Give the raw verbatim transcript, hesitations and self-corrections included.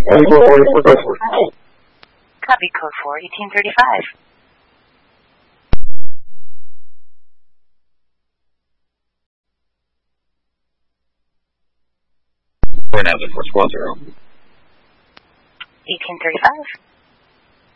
Copy code four, eighteen thirty-five. Four nine four squad zero. eighteen thirty-five.